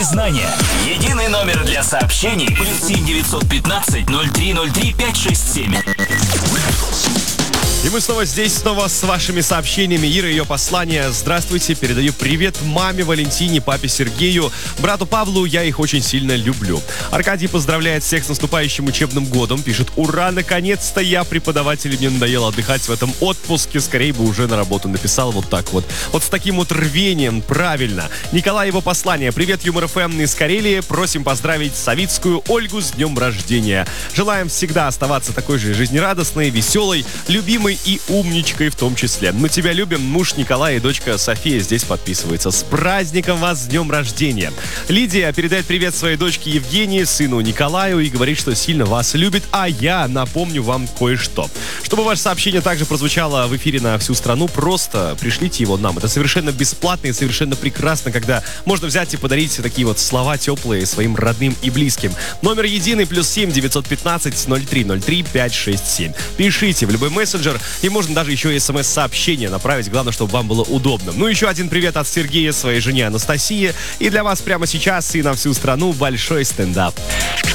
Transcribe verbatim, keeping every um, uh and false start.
признания. Единый номер для сообщений. Плюс семь девятьсот пятнадцать ноль три ноль три пять шесть семь. И мы снова здесь, снова с вашими сообщениями. Ира, ее послание. Здравствуйте, передаю привет маме Валентине, папе Сергею, брату Павлу, я их очень сильно люблю. Аркадий поздравляет всех с наступающим учебным годом. Пишет: ура, наконец-то я преподаватель, мне надоело отдыхать в этом отпуске, скорее бы уже на работу. Написал вот так вот. Вот с таким вот рвением, правильно. Николай, его послание. Привет, Юмор ФМ из Карелии. Просим поздравить Савицкую Ольгу с днем рождения. Желаем всегда оставаться такой же жизнерадостной, веселой, любимой и умничкой в том числе. Мы тебя любим, муж Николай и дочка София здесь подписывается. С праздником вас, с днем рождения. Лидия передает привет своей дочке Евгении, сыну Николаю и говорит, что сильно вас любит, а я напомню вам кое-что. Чтобы ваше сообщение также прозвучало в эфире на всю страну, просто пришлите его нам. Это совершенно бесплатно и совершенно прекрасно, когда можно взять и подарить такие вот слова теплые своим родным и близким. Номер единый, плюс семь девятьсот пятнадцать ноль три ноль три пять шесть семь. Пишите в любой мессенджер, и можно даже еще и смс-сообщение направить. Главное, чтобы вам было удобно. Ну, еще один привет от Сергея своей жене Анастасии. И для вас прямо сейчас и на всю страну большой стендап.